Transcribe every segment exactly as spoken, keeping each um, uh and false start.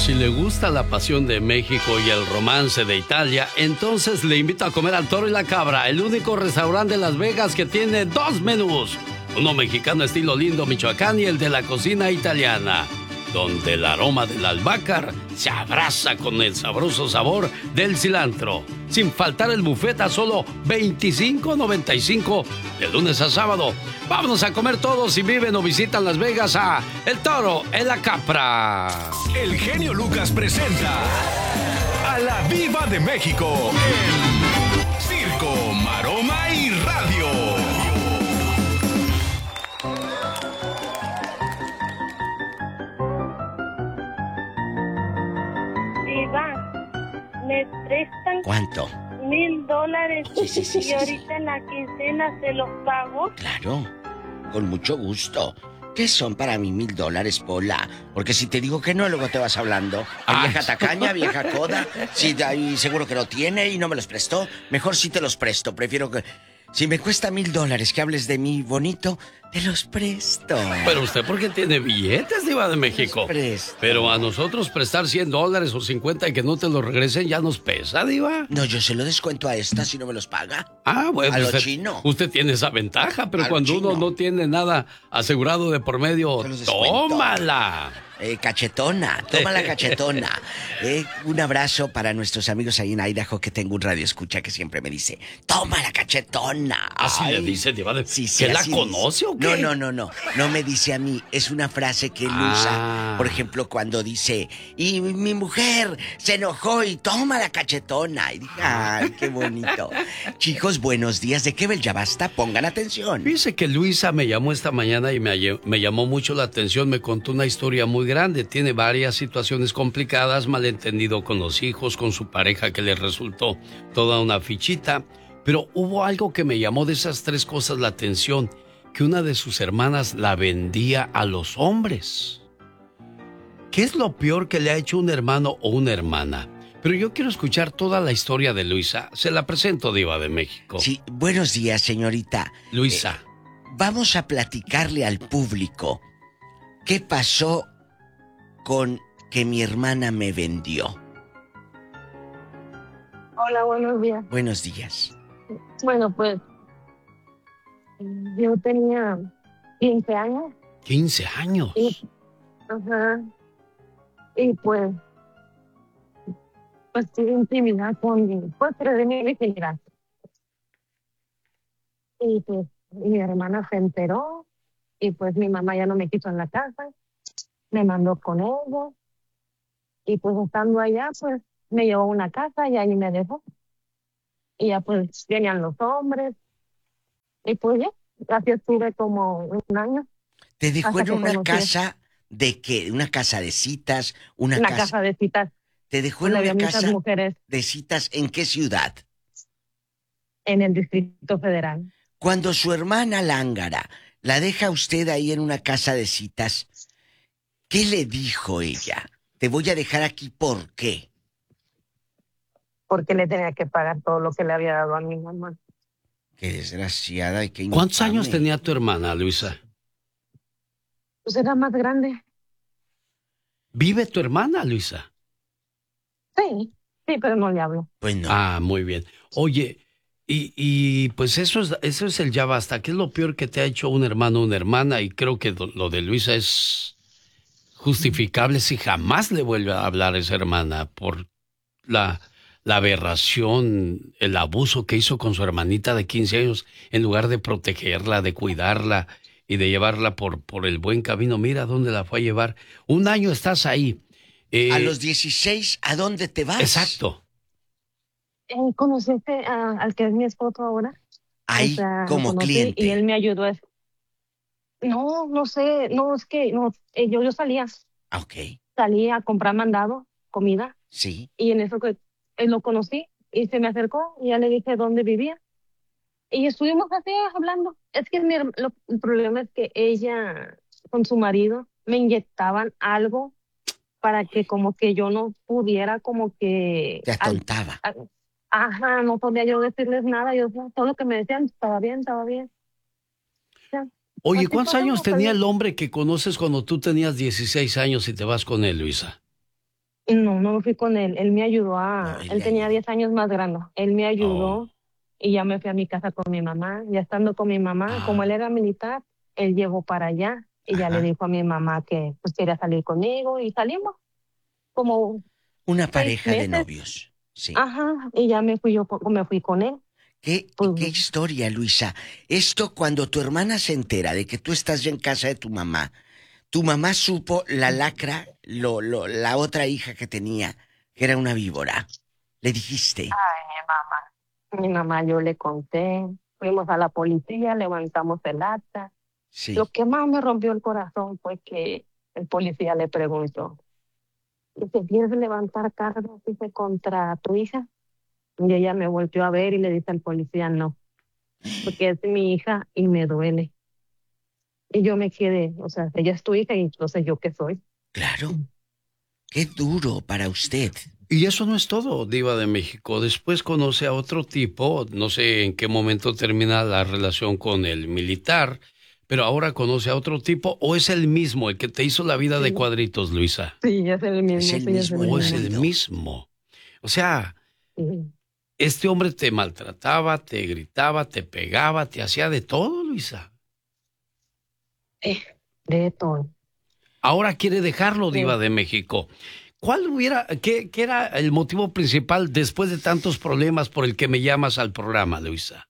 Si le gusta la pasión de México y el romance de Italia, entonces le invito a comer al Toro y la Cabra, el único restaurante de Las Vegas que tiene dos menús. Uno mexicano estilo Lindo, Michoacán, y el de la cocina italiana, donde el aroma del albahaca se abraza con el sabroso sabor del cilantro. Sin faltar el buffet a solo veinticinco noventa y cinco de lunes a sábado. Vámonos a comer todos si viven o visitan Las Vegas a El Toro en la Capra. El genio Lucas presenta a la Diva de México en Circo, Maroma y Radio. Me prestan ¿cuánto? Mil dólares Sí, sí, sí, y sí, ahorita sí. en la quincena se los pago. Claro, con mucho gusto. ¿Qué son para mí mil dólares, Pola? Porque si te digo que no, luego te vas hablando. Ah. Vieja tacaña, vieja coda. Si de ahí seguro que no tiene y no me los prestó. Mejor sí te los presto. Prefiero que... Si me cuesta mil dólares que hables de mí bonito, te los presto. Pero usted porque tiene billetes, Diva de México. Los presto. Pero a nosotros prestar cien dólares o cincuenta y que no te los regresen ya nos pesa, Diva. No, yo se lo descuento a esta si no me los paga. Ah, bueno. A lo usted, chino. Usted tiene esa ventaja, pero A lo cuando chino. uno no tiene nada asegurado de por medio, Se los descuento. tómala. Eh, cachetona, toma la cachetona. Eh, un abrazo para nuestros amigos ahí en Idaho, que tengo un radio escucha que siempre me dice, toma la cachetona. Así Ay. le dice, Diva de... Sí, sí, ¿Que la así conoce dice. o qué? No, no, no, no. No me dice a mí. Es una frase que él Ah. usa. Por ejemplo, cuando dice, y mi mujer se enojó y toma la cachetona. Y dije, ay, qué bonito. Chicos, buenos días. ¿De qué bel ya basta? Pongan atención. Dice que Luisa me llamó esta mañana y me, halle- me llamó mucho la atención. Me contó una historia muy grande. Tiene varias situaciones complicadas, malentendido con los hijos, con su pareja que le resultó toda una fichita. Pero hubo algo que me llamó de esas tres cosas la atención, que una de sus hermanas la vendía a los hombres. ¿Qué es lo peor que le ha hecho un hermano o una hermana? Pero yo quiero escuchar toda la historia de Luisa. Se la presento, Diva de México. Sí, buenos días, señorita. Luisa. Eh, vamos a platicarle al público qué pasó con que mi hermana me vendió. Hola, buenos días. Buenos días. Bueno, pues yo tenía quince años quince años. y, ajá, y pues, pues tuve intimidad con mi, pues de mi vecindad. Y pues mi hermana se enteró y pues mi mamá ya no me quiso en la casa, me mandó con ella y pues estando allá pues me llevó a una casa y ahí me dejó. Y ya pues venían los hombres y pues ya, así estuve como un año. ¿Te dejó Hasta en que una conocí- casa de qué? ¿Una casa de citas? ¿Una Una casa? casa de citas ¿Te dejó en donde había una muchas casa mujeres de citas en qué ciudad? en el Distrito Federal. Cuando su hermana Lángara la deja usted ahí en una casa de citas, ¿qué le dijo ella? Te voy a dejar aquí, ¿por qué? Porque le tenía que pagar todo lo que le había dado a mi mamá. Qué desgraciada y qué ¿Cuántos infame. años tenía tu hermana, Luisa? Pues era más grande. ¿Vive tu hermana, Luisa? Sí, sí, pero no le hablo. Pues no. Ah, muy bien. Oye, y, y pues eso es, eso es el ya basta. ¿Qué es lo peor que te ha hecho un hermano o una hermana? Y creo que lo lo de Luisa es justificable si jamás le vuelve a hablar a esa hermana por la, la aberración, el abuso que hizo con su hermanita de quince años, en lugar de protegerla, de cuidarla y de llevarla por, por el buen camino. Mira dónde la fue a llevar. Un año estás ahí. Eh, A los dieciséis, ¿a dónde te vas? Exacto. Eh, ¿Conociste a- al que es mi esposo ahora? Ahí, O sea, lo como conocí cliente. Y él me ayudó a... No, no sé, no, es que no, eh, yo, yo salía, Ah, ok, salía a comprar mandado, comida, sí. y en eso que él lo conocí y se me acercó y ya le dije dónde vivía. Y estuvimos así hablando. Es que mi herm- lo- el problema es que ella con su marido me inyectaban algo para que como que yo no pudiera como que... Te al- atontaba. al- ajá, no podía yo decirles nada. Yo todo lo que me decían estaba bien, estaba bien. Ya. Oye, Así ¿cuántos pasamos, años está tenía bien. el hombre que conoces cuando tú tenías dieciséis años y te vas con él, Luisa? No, no me fui con él. Él me ayudó No, a... él Él le tenía ayudó. diez años más grande. Él me Oh. ayudó y ya me fui a mi casa con mi mamá. Ya estando con mi mamá, como él Ah, era militar, él llevó para allá y ya le Ajá. dijo a mi mamá que pues quería salir conmigo y salimos como Una seis pareja de meses. novios. Sí. Ajá, y ya me fui yo, co- me fui con él. ¿Qué, Pues qué historia, Luisa? Esto cuando tu hermana se entera de que tú estás ya en casa de tu mamá, tu mamá supo la lacra, lo, lo, la otra hija que tenía, que era una víbora. Le dijiste. mi mamá, yo le conté, fuimos a la policía, levantamos el acta. Lo Sí. que más me rompió el corazón fue que el policía le preguntó, ¿te quieres levantar cargos dice, contra tu hija? Y ella me volteó a ver y le dice al policía, no, porque es mi hija y me duele. Y yo me quedé, o sea, ella es tu hija y entonces yo qué soy. Claro. Qué duro para usted. y eso no es todo, Diva de México. Después conoce a otro tipo, no sé en qué momento termina la relación con el militar, pero ahora conoce a otro tipo, o es el mismo, el que te hizo la vida de Sí, cuadritos, Luisa. sí, es el Es mismo, el sí, es el mismo el O es mismo. el marido. mismo. O sea, Sí. este hombre te maltrataba, te gritaba, te pegaba, te hacía de todo, Luisa. Eh, de todo. Ahora quiere dejarlo, Diva Sí. de México. ¿Cuál hubiera, qué, qué era el motivo principal después de tantos problemas por el que me llamas al programa, Luisa?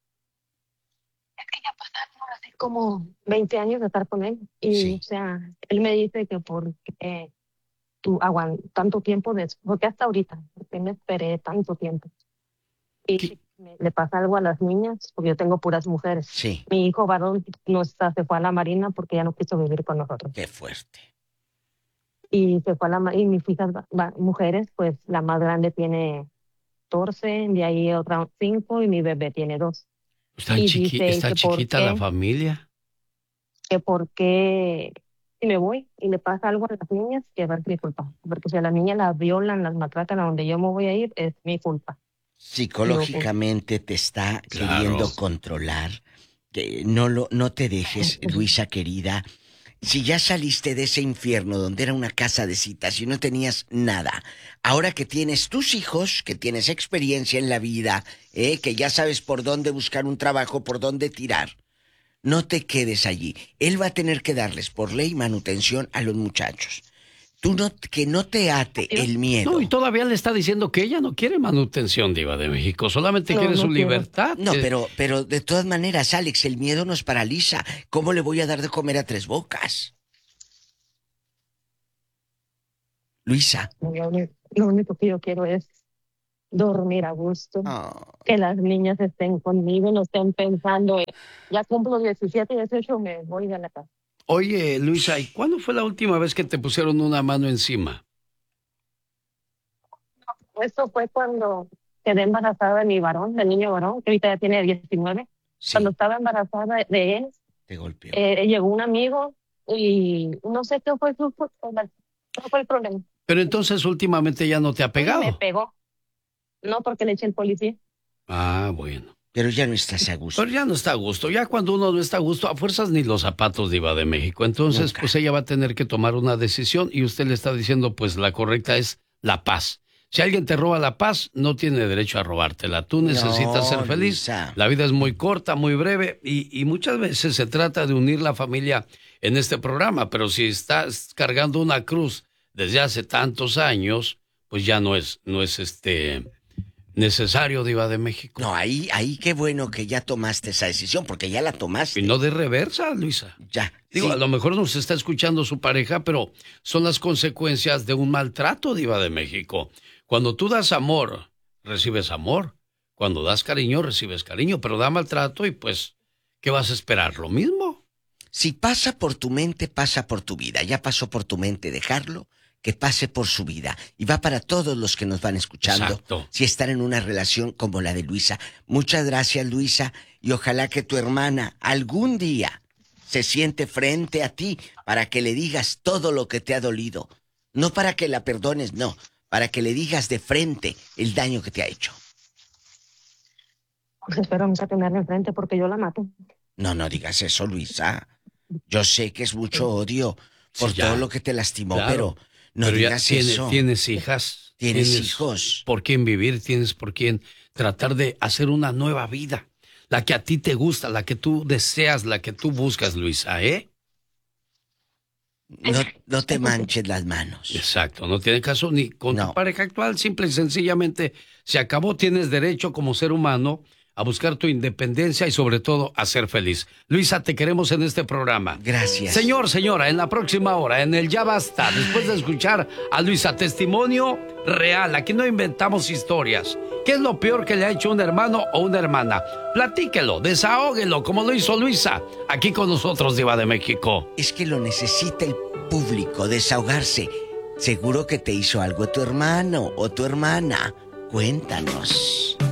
Hace como veinte años de estar con él y, o Sí. sea, él me dice que porque tú aguantas tanto tiempo, de, porque hasta ahorita, porque me esperé tanto tiempo. Y ¿Qué? si me- le pasa algo a las niñas, porque yo tengo puras mujeres. Sí. Mi hijo varón no está, se fue a la marina porque ya no quiso vivir con nosotros. Qué fuerte. Y se fue a la ma- y mis hijas va- va- mujeres, pues la más grande tiene catorce, de ahí otra cinco y mi bebé tiene dos. ¿Está, Y chiqui, dice está que por chiquita la qué, familia? que por qué si me voy y le pasa algo a las niñas, que va a ser mi culpa. Porque si a las niñas las violan, las maltratan a donde yo me voy a ir, es mi culpa. Digo, pues, Psicológicamente te está queriendo Claro. controlar. Que no lo, no te dejes, Luisa querida. Si ya saliste de ese infierno donde era una casa de citas y no tenías nada, ahora que tienes tus hijos, que tienes experiencia en la vida, ¿eh? Que ya sabes por dónde buscar un trabajo, por dónde tirar, no te quedes allí. Él va a tener que darles por ley manutención a los muchachos. Tú no, que no te ate el No, y miedo. todavía le está diciendo que ella no quiere manutención, Diva de México, solamente no, quiere su no quiero. libertad. No, Eh, pero, pero de todas maneras, Alex, el miedo nos paraliza. ¿Cómo le voy a dar de comer a tres bocas? Luisa. Lo único, lo único que yo quiero es dormir a gusto, Oh, que las niñas estén conmigo, no estén pensando, en, ya cumplo diecisiete, dieciocho, me voy de la casa. Oye, Luisa, ¿y cuándo fue la última vez que te pusieron una mano encima? Esto fue cuando quedé embarazada de mi varón, del niño varón, que ahorita ya tiene diecinueve. sí, Cuando estaba embarazada de él, te golpeó. eh, llegó un amigo y no sé qué fue su no fue el problema. Pero entonces últimamente ya no te ha Me pegado. pegó, no porque le eché el policía. Ah, bueno. Pero ya no estás a gusto. Pero ya no está a gusto. Ya cuando uno no está a gusto, a fuerzas ni los zapatos, Diva de México. Entonces, Nunca. pues ella va a tener que tomar una decisión y usted le está diciendo, pues la correcta es la paz. Si alguien te roba la paz, no tiene derecho a robártela. Tú necesitas No, ser feliz. Luisa. La vida es muy corta, muy breve y, y muchas veces se trata de unir la familia en este programa. Pero si estás cargando una cruz desde hace tantos años, pues ya no es, no es este necesario, Diva de México. No, ahí, ahí qué bueno que ya tomaste esa decisión, porque ya la tomaste. Y no de reversa, Luisa. Ya. Digo, sí. a lo mejor nos está escuchando su pareja, pero son las consecuencias de un maltrato, Diva de México. Cuando tú das amor, recibes amor. Cuando das cariño, recibes cariño, pero da maltrato y pues, ¿qué vas a esperar? ¿Lo mismo? Si pasa por tu mente, pasa por tu vida. Ya pasó por tu mente dejarlo, que pase por su vida. Y va para todos los que nos van escuchando. Exacto. Si están en una relación como la de Luisa. Muchas gracias, Luisa. Y ojalá que tu hermana algún día se siente frente a ti para que le digas todo lo que te ha dolido. No para que la perdones, no. Para que le digas de frente el daño que te ha hecho. Pues espero nunca tenerla enfrente porque yo la mato. No, no digas eso, Luisa. Yo sé que es mucho odio por Sí, ya. todo lo que te lastimó, Claro. pero No Pero digas ya tiene, eso. tienes hijas. ¿Tienes hijos? Por quién vivir, tienes por quién tratar de hacer una nueva vida. La que a ti te gusta, la que tú deseas, la que tú buscas, Luisa, ¿eh? No, no te manches las manos. Exacto, no tiene caso ni con No. tu pareja actual, simple y sencillamente se acabó, tienes derecho como ser humano a buscar tu independencia y sobre todo a ser feliz. Luisa, te queremos en este programa. Gracias. Señor, señora, en la próxima hora, en el Ya Basta, después de escuchar a Luisa, testimonio real, aquí no inventamos historias. ¿Qué es lo peor que le ha hecho un hermano o una hermana? Platíquelo, desahóguelo, como lo hizo Luisa, aquí con nosotros, Diva de México. Es que lo necesita el público, desahogarse. Seguro que te hizo algo tu hermano o tu hermana. Cuéntanos.